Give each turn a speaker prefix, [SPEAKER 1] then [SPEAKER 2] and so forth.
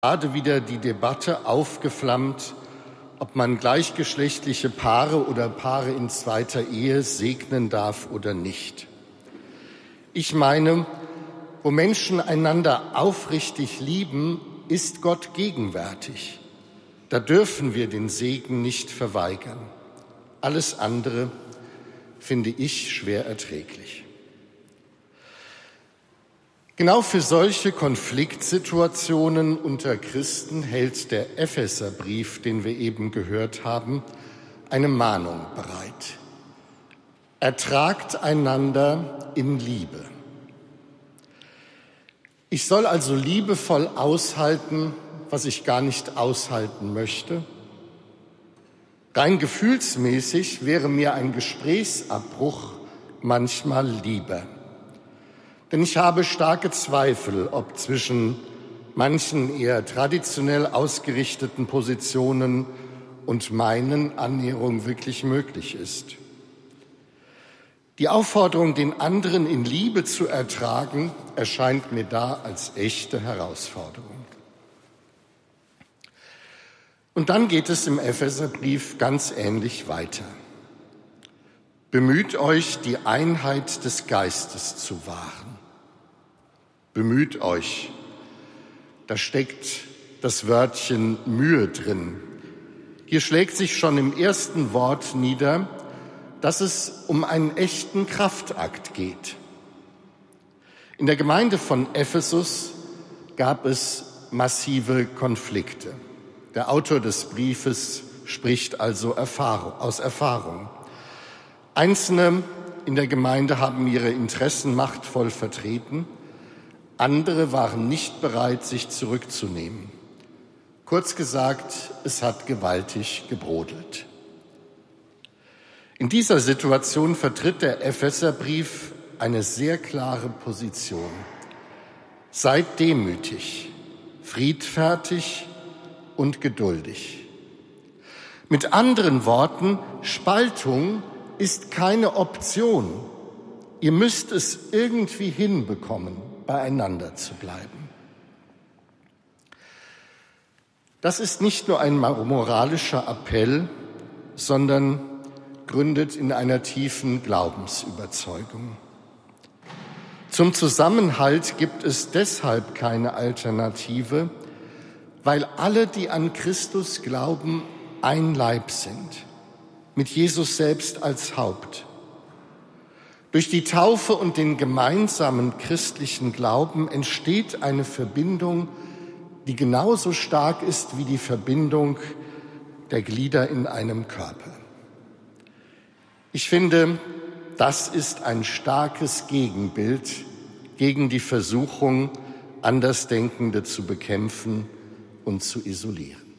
[SPEAKER 1] Gerade wieder die Debatte aufgeflammt, ob man gleichgeschlechtliche Paare oder Paare in zweiter Ehe segnen darf oder nicht. Ich meine, wo Menschen einander aufrichtig lieben, ist Gott gegenwärtig. Da dürfen wir den Segen nicht verweigern. Alles andere finde ich schwer erträglich. Genau für solche Konfliktsituationen unter Christen hält der Epheserbrief, den wir eben gehört haben, eine Mahnung bereit. Ertragt einander in Liebe. Ich soll also liebevoll aushalten, was ich gar nicht aushalten möchte. Rein gefühlsmäßig wäre mir ein Gesprächsabbruch manchmal lieber. Denn ich habe starke Zweifel, ob zwischen manchen eher traditionell ausgerichteten Positionen und meinen Annäherung wirklich möglich ist. Die Aufforderung, den anderen in Liebe zu ertragen, erscheint mir da als echte Herausforderung. Und dann geht es im Epheserbrief ganz ähnlich weiter. Bemüht euch, die Einheit des Geistes zu wahren. Bemüht euch. Da steckt das Wörtchen Mühe drin. Hier schlägt sich schon im ersten Wort nieder, dass es um einen echten Kraftakt geht. In der Gemeinde von Ephesus gab es massive Konflikte. Der Autor des Briefes spricht also aus Erfahrung. Einzelne in der Gemeinde haben ihre Interessen machtvoll vertreten. Andere waren nicht bereit, sich zurückzunehmen. Kurz gesagt, es hat gewaltig gebrodelt. In dieser Situation vertritt der Epheserbrief eine sehr klare Position. Seid demütig, friedfertig und geduldig. Mit anderen Worten, Spaltung ist keine Option. Ihr müsst es irgendwie hinbekommen, beieinander zu bleiben. Das ist nicht nur ein moralischer Appell, sondern gründet in einer tiefen Glaubensüberzeugung. Zum Zusammenhalt gibt es deshalb keine Alternative, weil alle, die an Christus glauben, ein Leib sind, mit Jesus selbst als Haupt. Durch die Taufe und den gemeinsamen christlichen Glauben entsteht eine Verbindung, die genauso stark ist wie die Verbindung der Glieder in einem Körper. Ich finde, das ist ein starkes Gegenbild gegen die Versuchung, Andersdenkende zu bekämpfen und zu isolieren.